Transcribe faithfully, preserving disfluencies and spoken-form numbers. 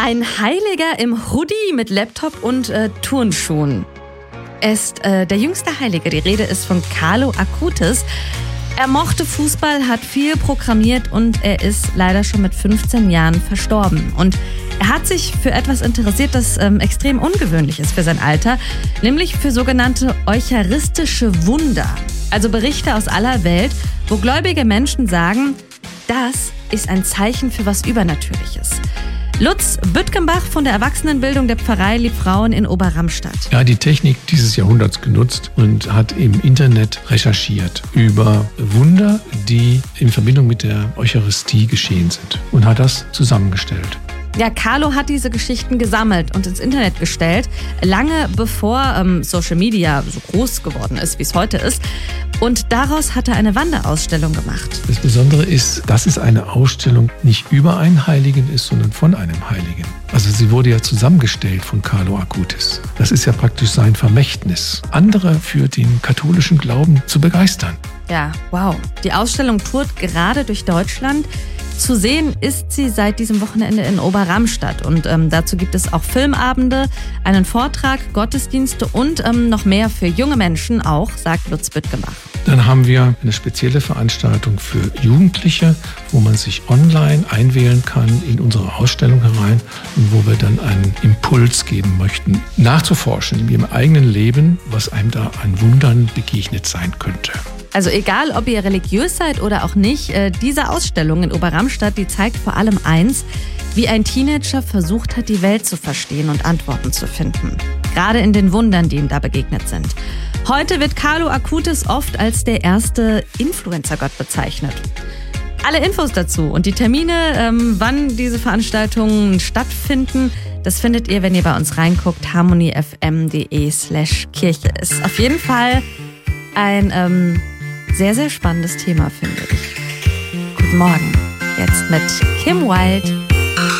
Ein Heiliger im Hoodie mit Laptop und äh, Turnschuhen. Er ist äh, der jüngste Heilige. Die Rede ist von Carlo Acutis. Er mochte Fußball, hat viel programmiert und er ist leider schon mit fünfzehn Jahren verstorben. Und er hat sich für etwas interessiert, das ähm, extrem ungewöhnlich ist für sein Alter, nämlich für sogenannte eucharistische Wunder. Also Berichte aus aller Welt, wo gläubige Menschen sagen, das ist ein Zeichen für was Übernatürliches. Lutz Büttgenbach von der Erwachsenenbildung der Pfarrei Liebfrauen in Oberramstadt. Er hat die Technik dieses Jahrhunderts genutzt und hat im Internet recherchiert über Wunder, die in Verbindung mit der Eucharistie geschehen sind und hat das zusammengestellt. Ja, Carlo hat diese Geschichten gesammelt und ins Internet gestellt, lange bevor ähm, Social Media so groß geworden ist, wie es heute ist. Und daraus hat er eine Wanderausstellung gemacht. Das Besondere ist, dass es eine Ausstellung nicht über einen Heiligen ist, sondern von einem Heiligen. Also sie wurde ja zusammengestellt von Carlo Acutis. Das ist ja praktisch sein Vermächtnis, andere für den katholischen Glauben zu begeistern. Ja, wow. Die Ausstellung tourt gerade durch Deutschland. Zu sehen ist sie seit diesem Wochenende in Oberramstadt. Und ähm, dazu gibt es auch Filmabende, einen Vortrag, Gottesdienste und ähm, noch mehr für junge Menschen auch, sagt Lutz Büttgenbach. Dann haben wir eine spezielle Veranstaltung für Jugendliche, wo man sich online einwählen kann in unsere Ausstellung herein und wo wir dann einen Impuls geben möchten, nachzuforschen in ihrem eigenen Leben, was einem da an Wundern begegnet sein könnte. Also egal, ob ihr religiös seid oder auch nicht, äh, diese Ausstellung in Oberramstadt, die zeigt vor allem eins, wie ein Teenager versucht hat, die Welt zu verstehen und Antworten zu finden. Gerade in den Wundern, die ihm da begegnet sind. Heute wird Carlo Acutis oft als der erste Influencer-Gott bezeichnet. Alle Infos dazu und die Termine, ähm, wann diese Veranstaltungen stattfinden, das findet ihr, wenn ihr bei uns reinguckt, harmoniefm.de slash Kirche. Ist auf jeden Fall ein ähm, sehr, sehr spannendes Thema, finde ich. Guten Morgen, jetzt mit Kim Wilde.